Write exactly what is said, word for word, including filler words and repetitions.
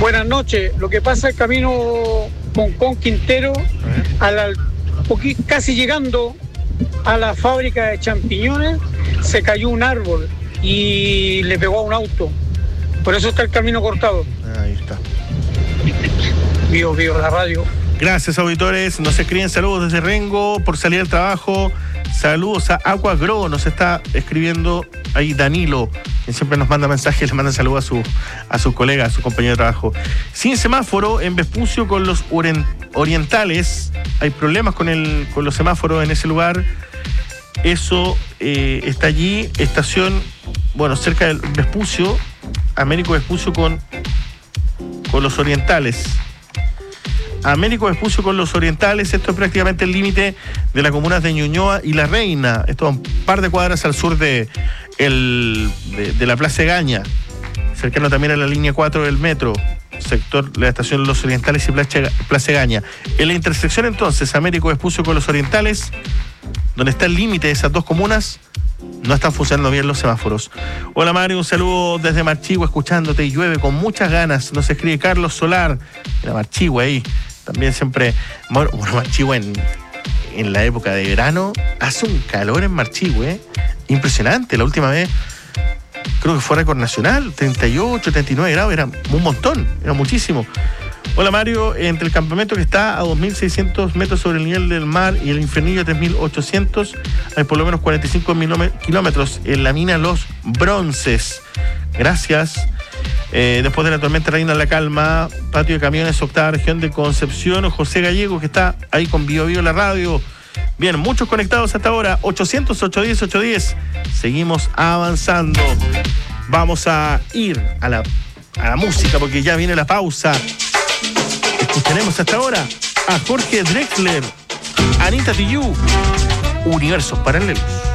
Buenas noches. Lo que pasa es camino con, con Quintero, a la, poqui, casi llegando a la fábrica de champiñones, se cayó un árbol y le pegó a un auto. Por eso está el camino cortado. Ahí está. Vivo, vivo, la radio. Gracias, auditores. Nos escriben saludos desde Rengo por salir al trabajo. Saludos a Agua Grow. Nos está escribiendo ahí Danilo, quien siempre nos manda mensajes, le manda saludos a su, a sus colegas, a su compañero de trabajo. Sin semáforo en Vespucio con los orientales. Hay problemas con, el, con los semáforos en ese lugar. Eso eh, está allí. Estación, bueno, cerca del Vespucio, Américo Vespucio con, con los orientales. Américo Vespucio con los orientales. Esto es prácticamente el límite de las comunas de Ñuñoa y La Reina. Esto es un par de cuadras al sur de, el, de, de la Plaza Egaña, cercano también a la línea cuatro del metro, sector la estación Los Orientales y Plaza Egaña. En la intersección entonces Américo Vespucio con los orientales, donde está el límite de esas dos comunas, no están funcionando bien los semáforos. Hola Mario, un saludo desde Marchigua, escuchándote, y llueve con muchas ganas. Nos escribe Carlos Solar, de Marchigua ahí. También siempre, bueno, Marchigua en, en la época de verano, hace un calor en Marchigua, ¿eh? Impresionante. La última vez, creo que fue récord nacional, treinta y ocho, treinta y nueve grados, era un montón, era muchísimo. Hola Mario, entre el campamento que está a dos mil seiscientos metros sobre el nivel del mar y el infernillo a tres mil ochocientos, hay por lo menos cuarenta y cinco kilómetros en la mina Los Bronces. Gracias. Eh, después de la tormenta reina la calma, patio de camiones, octava región de Concepción, José Gallego, que está ahí con Bio Bio la radio. Bien, muchos conectados hasta ahora, ochocientos, ochocientos diez, ochocientos diez. Seguimos avanzando. Vamos a ir a la, a la música porque ya viene la pausa. Escucharemos hasta ahora a Jorge Drexler, Anita Tijoux, Universos Paralelos.